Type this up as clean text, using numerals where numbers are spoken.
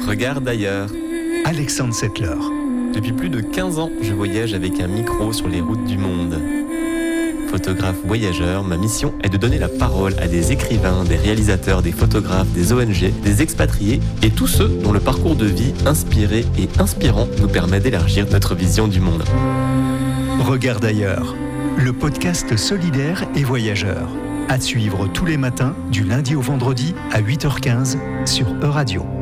Regarde d'ailleurs. Alexandre Settler. Depuis plus de 15 ans, je voyage avec un micro sur les routes du monde. Photographe voyageur, ma mission est de donner la parole à des écrivains, des réalisateurs, des photographes, des ONG, des expatriés et tous ceux dont le parcours de vie inspiré et inspirant nous permet d'élargir notre vision du monde. Regarde ailleurs, le podcast solidaire et voyageur. À suivre tous les matins du lundi au vendredi à 8h15 sur Euradio.